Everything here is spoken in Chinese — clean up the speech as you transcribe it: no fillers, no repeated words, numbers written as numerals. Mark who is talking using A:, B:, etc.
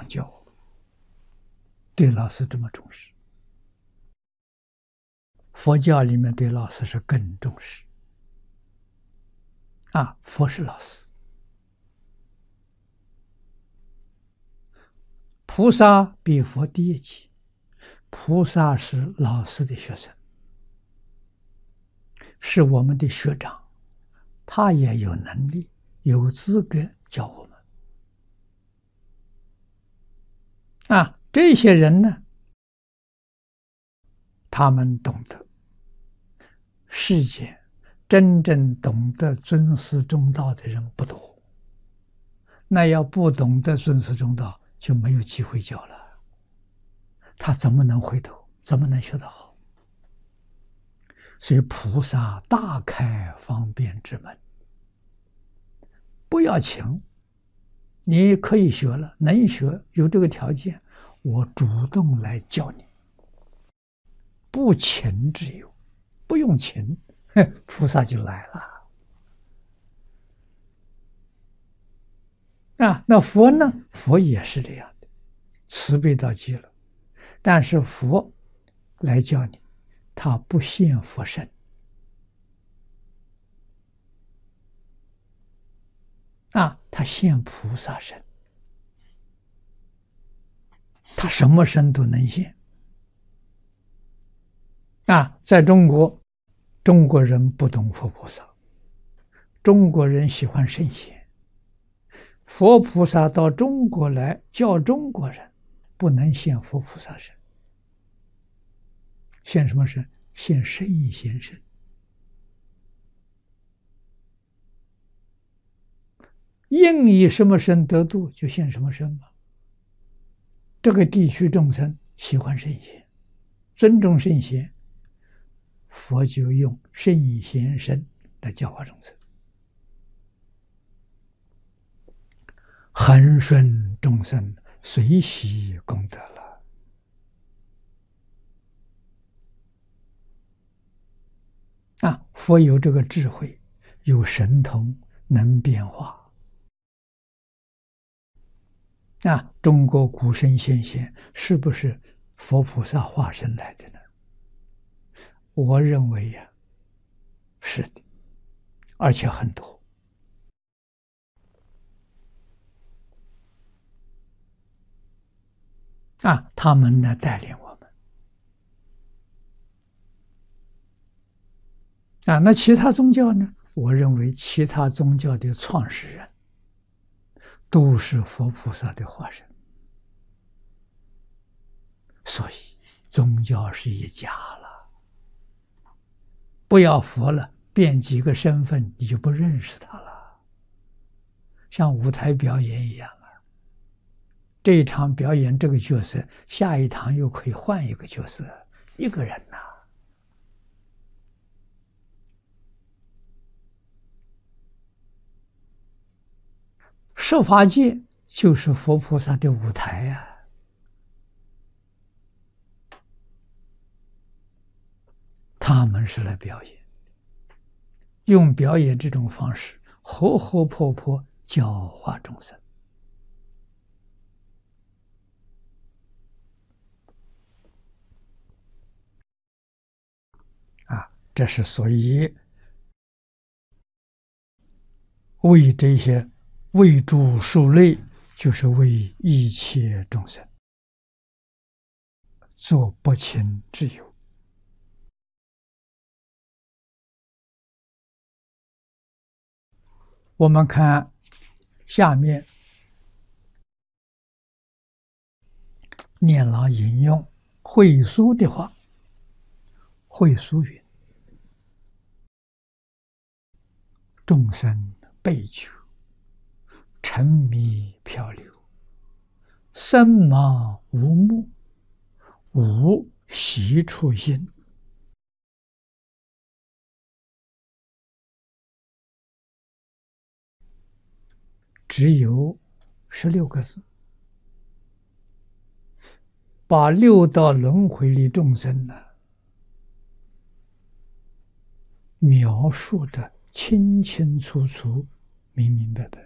A: 样教我，对老师这么重视。佛教里面对老师是更重视。佛是老师，菩萨比佛低一级，菩萨是老师的学生，是我们的学长，他也有能力、有资格教我们。这些人呢，他们懂得世间真正懂得尊师重道的人不多，那要不懂得尊师重道，就没有机会教了，他怎么能回头，怎么能学得好？所以菩萨大开方便之门，不要请，你可以学了，能学，有这个条件，我主动来教你，不请之有，不用请，菩萨就来了。那佛呢？佛也是这样的，慈悲到极了，但是佛来教你，他不现佛身，他现菩萨身，他什么身都能现。在中国，中国人不懂佛菩萨，中国人喜欢圣贤，佛菩萨到中国来教中国人，不能现佛菩萨身，现什么身？现圣贤身。应以什么身得度，就现什么身嘛。这个地区众生喜欢圣贤，尊重圣贤，佛就用圣贤身来教化众生，恒顺众生，随喜功德了。佛有这个智慧，有神通，能变化。中国古圣先贤是不是佛菩萨化身来的呢？我认为呀，是的，而且很多。他们来带领我们。那其他宗教呢？我认为其他宗教的创始人都是佛菩萨的化身，所以宗教是一家了。不要佛了，变几个身份，你就不认识他了。像舞台表演一样这一场表演这个角色，下一场又可以换一个角色，一个人呐。设法界就是佛菩萨的舞台他们是来表演，用表演这种方式活活泼泼教化众生。这是所以为这些为诸数类，就是为一切众生做不轻之友。我们看下面念老引用慧疏的话，慧疏云：众生悲求，沉迷漂流，身盲无目，无习处心。只有16个字，把六道轮回里众生呢描述的清清楚楚、明明白白。